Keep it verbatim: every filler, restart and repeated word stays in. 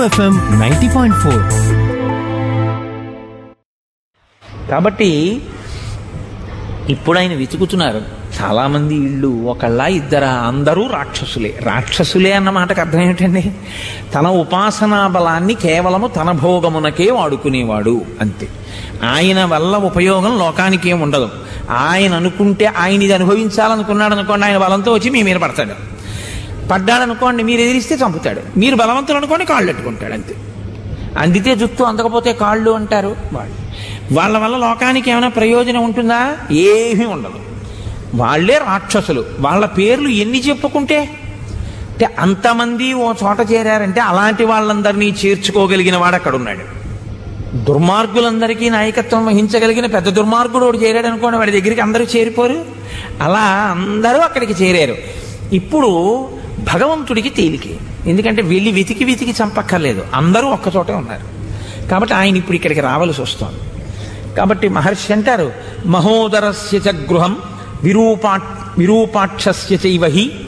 FM ninety point four. కాబట్టి ఇప్పుడు ఆయన వెతుకుతున్నారు. చాలామంది ఇళ్ళు ఒకళ్ళ ఇద్దరా, అందరూ రాక్షసులే. రాక్షసులే అన్న మాటకు అర్థం ఏమిటండి? తన ఉపాసనా బలాన్ని కేవలము తన భోగమునకే వాడుకునేవాడు అంతే. ఆయన వల్ల ఉపయోగం లోకానికి ఏమి ఉండదు. ఆయన అనుకుంటే ఆయన ఇది అనుభవించాలనుకున్నాడు అనుకోండి, ఆయన బలంతో వచ్చి మీ మీద పడతాడు. పడ్డాడనుకోండి, మీరు ఎదిరిస్తే చంపుతాడు. మీరు బలవంతులు అనుకోండి, కాళ్ళు పెట్టుకుంటాడు అంతే. అందితే జుత్తు, అందకపోతే కాళ్ళు అంటారు వాళ్ళు. వాళ్ళ వల్ల లోకానికి ఏమైనా ప్రయోజనం ఉంటుందా? ఏమీ ఉండదు. వాళ్లే రాక్షసులు. వాళ్ళ పేర్లు ఎన్ని చెప్పుకుంటే అంటే అంతమంది ఓ చోట చేరారంటే అలాంటి వాళ్ళందరినీ చేర్చుకోగలిగిన వాడు అక్కడ ఉన్నాడు. దుర్మార్గులందరికీ నాయకత్వం వహించగలిగిన పెద్ద దుర్మార్గుడు ఒకడు చేరాడు అనుకోండి, వాడి దగ్గరికి అందరూ చేరిపోరు. అలా అందరూ అక్కడికి చేరారు. ఇప్పుడు భగవంతుడికి తేలికే, ఎందుకంటే వెళ్ళి వెతికి వెతికి చంపక్కర్లేదు, అందరూ ఒక్కచోటే ఉన్నారు. కాబట్టి ఆయన ఇప్పుడు ఇక్కడికి రావాల్సి వస్తుంది. కాబట్టి మహర్షి అంటారు, మహోదరస్య చ గృహం విరూపా విరూపాక్షస్య చైవహి